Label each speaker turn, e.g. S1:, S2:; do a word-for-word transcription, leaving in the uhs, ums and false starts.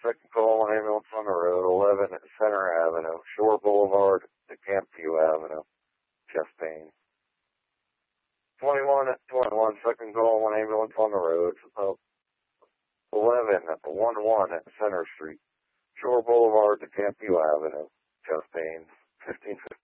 S1: second call, one ambulance on the road, eleven at Center Avenue, Shore Boulevard to Campview Avenue, chest pain. twenty-one at twenty-one, second call, one ambulance on the road, uh, eleven at the one one at Center Street, Shore Boulevard to Campview Avenue, chest pain. fifteen